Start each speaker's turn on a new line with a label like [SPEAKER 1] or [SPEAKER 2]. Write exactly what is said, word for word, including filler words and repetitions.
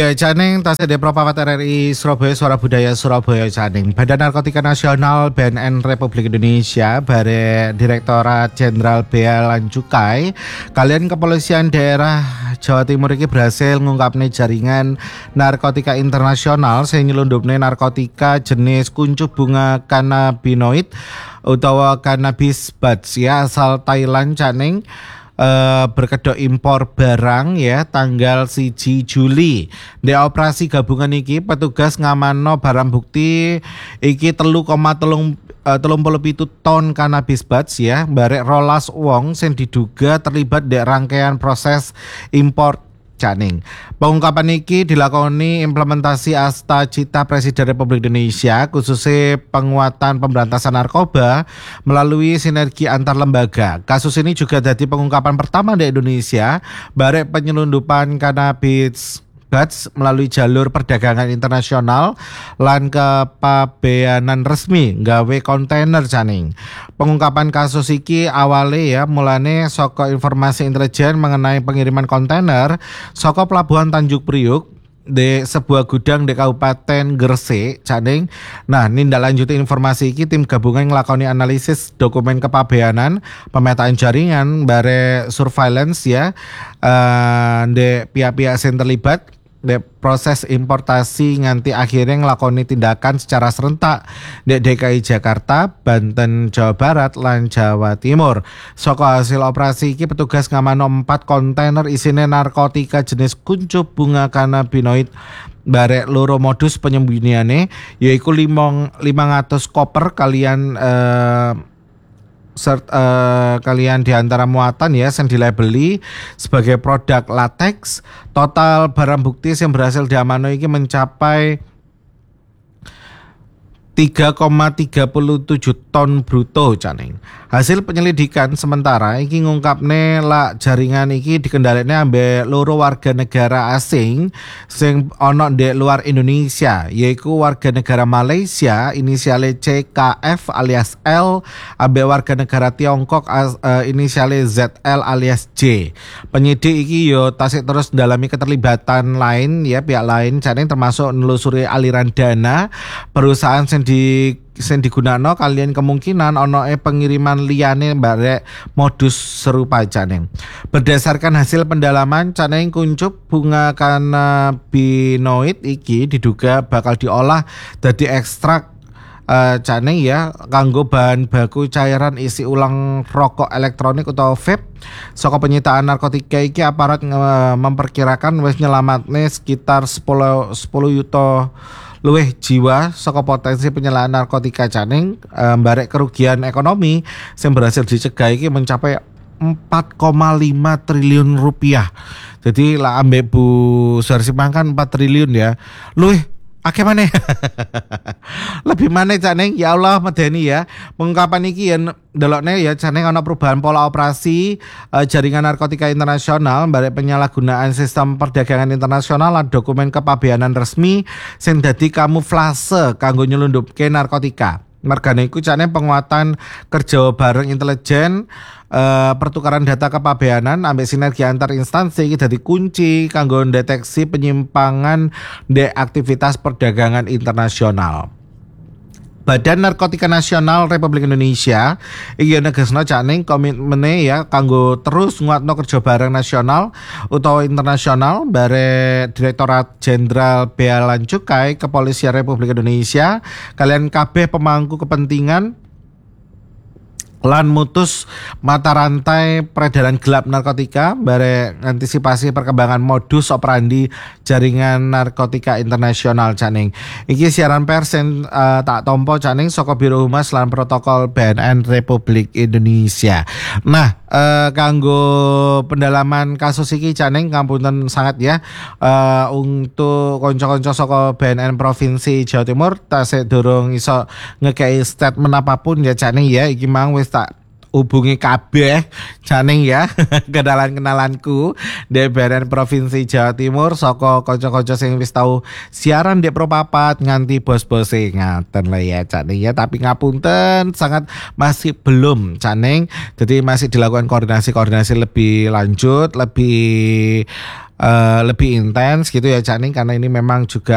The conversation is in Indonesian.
[SPEAKER 1] Ya, Caning, Tasik Depropapat R R I Surabaya, Suara Budaya Surabaya Caning. Badan Narkotika Nasional B N N Republik Indonesia, bare Direktorat Jenderal Bea lan Cukai, kalian Kepolisian Daerah Jawa Timur iki berhasil ngungkapne jaringan narkotika internasional sing nyelundupne narkotika jenis kuncup bunga cannabinoid utawa cannabis buds ya asal Thailand Caning. Uh, berkedok impor barang ya tanggal siji Juli. Di operasi gabungan iki petugas ngamanno barang bukti iki telu koma telung telung puluh pitu ton cannabis buds ya barek rolas wong sing diduga terlibat di rangkaian proses impor Caning. Pengungkapan iki dilakoni implementasi Asta Cita Presiden Republik Indonesia khususnya penguatan pemberantasan narkoba melalui sinergi antar lembaga. Kasus ini juga jadi pengungkapan pertama di Indonesia barek penyelundupan cannabis buds melalui jalur perdagangan internasional lan kepabeanan resmi gawe kontainer Caning. Pengungkapan kasus iki awale ya mulane saka informasi intelijen mengenai pengiriman kontainer saka pelabuhan Tanjung Priuk di sebuah gudang di Kabupaten Gresik Caning. Nah, nindaklanjuti informasi iki tim gabungan ngelakoni analisis dokumen kepabeanan, pemetaan jaringan, bare surveillance ya uh, di pihak-pihak yang terlibat de proses importasi nganti akhirnya ngelakoni tindakan secara serentak di D K I Jakarta, Banten, Jawa Barat, lan Jawa Timur. Saka hasil operasi iki petugas ngamano empat kontainer isine narkotika jenis kuncup bunga cannabinoid barek loro modus penyembunyiane yaiku lima ratus koper kalian eh, Sert, uh, kalian diantara muatan ya yang dilabeli sebagai produk latex. Total barang bukti yang berhasil diamankan ini mencapai tiga koma tiga tujuh ton bruto Caning. Hasil penyelidikan sementara iki ngungkapne lah jaringan iki dikendalekne ambek loro warga negara asing sing ana di luar Indonesia yaiku warga negara Malaysia inisiale C K F alias L ambek warga negara Tiongkok as, uh, inisiale Z L alias J. Penyidik iki yo tasik terus mendalami keterlibatan lain ya pihak lain Caning termasuk nelusuri aliran dana perusahaan sing di sing digunakno kalian kemungkinan ono e pengiriman liyane barek modus serupa Caning. Berdasarkan hasil pendalaman Caning kuncup bunga cannabinoid iki diduga bakal diolah dadi ekstrak uh, Caning ya kanggo bahan baku cairan isi ulang rokok elektronik atau vape. Saka penyitaan narkotika iki aparat uh, memperkirakan wis nyelamatne sekitar sepuluh yuta luwih jiwa saka potensi penyalahan narkotika Caning. E, barek kerugian ekonomi yang berhasil dicegah iki mencapai empat koma lima triliun rupiah. Jadi lah ambek Bu Suharsi Mangkan empat triliun ya. Luwih akeh maneh. Lebih maneh Caning, ya Allah medeni ya. Pengungkapan iki yen delokne ya Caning ana perubahan pola operasi uh, jaringan narkotika internasional barek penyalahgunaan sistem perdagangan internasional lan dokumen kepabeanan resmi sing dadi kamuflase kanggo nyelundupke narkotika. Mergane iku Caning penguatan kerja bareng intelijen, uh, pertukaran data kepabeanan ambek sinergi antar instansi iki dadi kunci kanggo deteksi penyimpangan de aktivitas perdagangan internasional. Badan Narkotika Nasional Republik Indonesia iki negesno Caning komitmene ya kanggo terus nguatno kerja bareng nasional utawa internasional bare Direktorat Jenderal Bea lan Cukai Kepolisian Republik Indonesia kalian kabeh pemangku kepentingan lan mutus mata rantai peredaran gelap narkotika bare antisipasi perkembangan modus operandi jaringan narkotika internasional Caning. Iki siaran pers yang uh, tak tompo Caning saka Biro Humas lan Protokol B N N Republik Indonesia. Nah, uh, kanggo pendalaman kasus iki Caning ngapunten sangat ya uh, untuk konco-konco saka B N N Provinsi Jawa Timur tasik durung iso ngekei statement apapun ya Caning ya iki mang wis tak hubungi kabeh Caning ya kenalan-kenalanku di B N N Provinsi Jawa Timur saka kanca-kanca sing wis tau siaran di Propapat nganti bos-bose ngaten lah ya Caning ya, tapi ngapunten sangat masih belum Caning, jadi masih dilakukan koordinasi-koordinasi lebih lanjut, lebih uh, lebih intens gitu ya Cak Ning, karena ini memang juga